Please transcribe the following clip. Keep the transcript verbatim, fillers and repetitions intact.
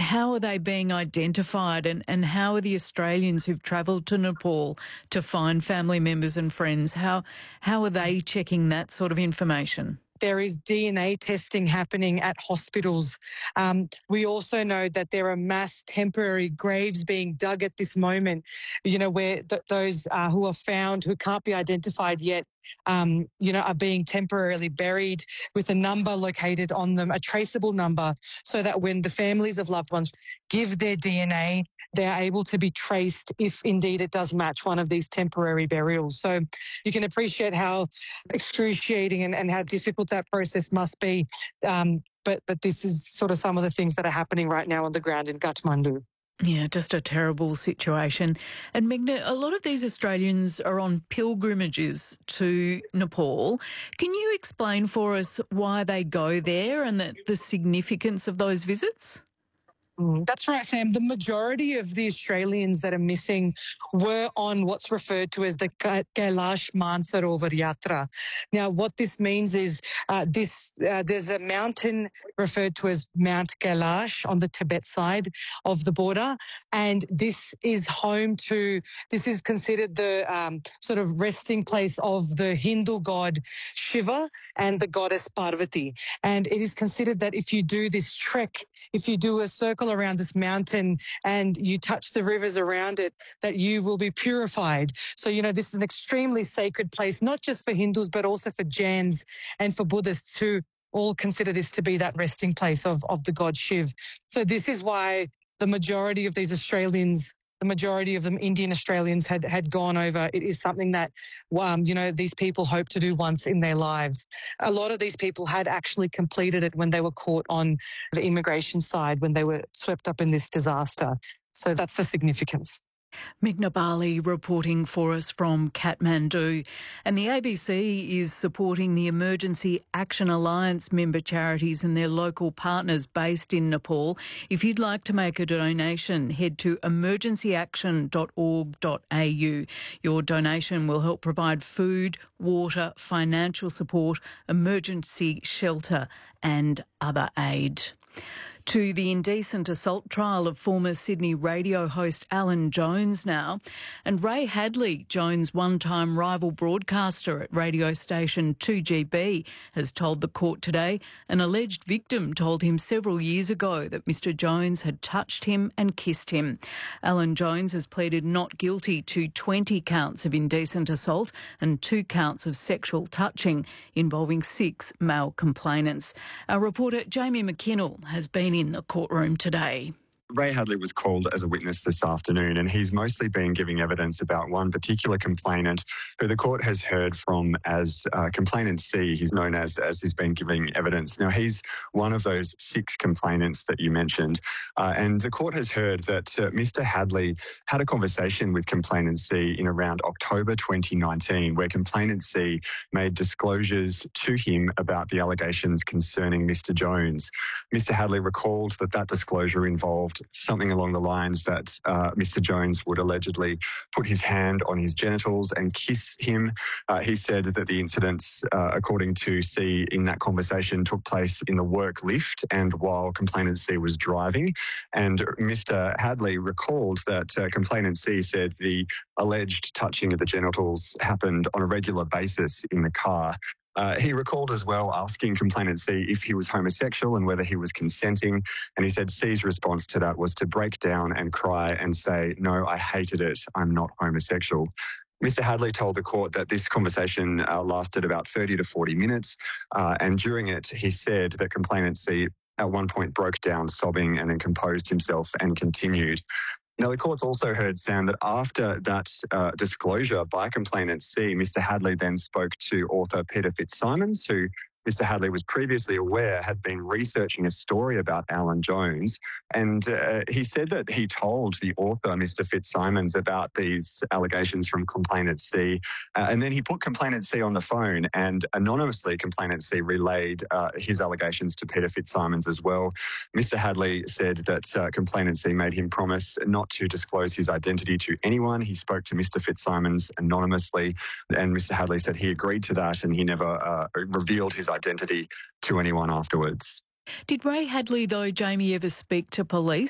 how are they being identified, and, and how are the Australians who've travelled to Nepal to find family members and friends, how, how are they checking that sort of information? There is D N A testing happening at hospitals. Um, we also know that there are mass temporary graves being dug at this moment, you know, where th- those uh, who are found, who can't be identified yet, um, you know, are being temporarily buried with a number located on them, a traceable number, so that when the families of loved ones give their D N A, they're able to be traced if indeed it does match one of these temporary burials. So you can appreciate how excruciating and, and how difficult that process must be. Um, but, but this is sort of some of the things that are happening right now on the ground in Kathmandu. Yeah, just a terrible situation. And Meghna, a lot of these Australians are on pilgrimages to Nepal. Can you explain for us why they go there and the, the significance of those visits? That's right, Sam. The majority of the Australians that are missing were on what's referred to as the Kailash Mansarovar Yatra. Now, what this means is uh, this: uh, there's a mountain referred to as Mount Kailash on the Tibet side of the border, and this is home to. This is considered the um, sort of resting place of the Hindu god Shiva and the goddess Parvati. And it is considered that if you do this trek, if you do a circle around this mountain and you touch the rivers around it, that you will be purified. So, you know, this is an extremely sacred place, not just for Hindus, but also for Jains and for Buddhists who all consider this to be that resting place of, of the god Shiv. So this is why the majority of these Australians, the majority of them Indian Australians had, had gone over. It is something that, um, you know, these people hope to do once in their lives. A lot of these people had actually completed it when they were caught on the immigration side, when they were swept up in this disaster. So that's the significance. Meghna Bali reporting for us from Kathmandu. And the A B C is supporting the Emergency Action Alliance member charities and their local partners based in Nepal. If you'd like to make a donation, head to emergency action dot org dot a u. Your donation will help provide food, water, financial support, emergency shelter and other aid. To the indecent assault trial of former Sydney radio host Alan Jones now. And Ray Hadley, Jones' one-time rival broadcaster at radio station two G B, has told the court today an alleged victim told him several years ago that Mr Jones had touched him and kissed him. Alan Jones has pleaded not guilty to twenty counts of indecent assault and two counts of sexual touching involving six male complainants. Our reporter Jamie McKinnell has been in the courtroom today. Ray Hadley was called as a witness this afternoon, and he's mostly been giving evidence about one particular complainant who the court has heard from as uh, Complainant C. He's known as as he's been giving evidence. Now, he's one of those six complainants that you mentioned, uh, and the court has heard that uh, Mr Hadley had a conversation with Complainant C in around October twenty nineteen, where Complainant C made disclosures to him about the allegations concerning Mr Jones. Mr Hadley recalled that that disclosure involved something along the lines that uh, Mr Jones would allegedly put his hand on his genitals and kiss him. Uh, he said that the incidents, uh, according to C in that conversation, took place in the work lift and while Complainant C was driving. And Mr Hadley recalled that uh, Complainant C said the alleged touching of the genitals happened on a regular basis in the car. Uh, he recalled as well asking Complainant C if he was homosexual and whether he was consenting, and he said C's response to that was to break down and cry and say, "No, I hated it, I'm not homosexual." Mr Hadley told the court that this conversation uh, lasted about thirty to forty minutes, uh, and during it he said that Complainant C at one point broke down sobbing and then composed himself and continued. Now, the court's also heard, Sam, that after that uh, disclosure by Complainant C, Mr Hadley then spoke to author Peter Fitzsimons, who Mr Hadley was previously aware had been researching a story about Alan Jones. And uh, he said that he told the author, Mister Fitzsimons, about these allegations from Complainant C. Uh, and then he put Complainant C on the phone, and anonymously Complainant C relayed uh, his allegations to Peter Fitzsimons as well. Mister Hadley said that uh, Complainant C made him promise not to disclose his identity to anyone. He spoke to Mister Fitzsimons anonymously, and Mister Hadley said he agreed to that and he never uh, revealed his identity to anyone afterwards. Did Ray Hadley, though, Jamie, ever speak to police?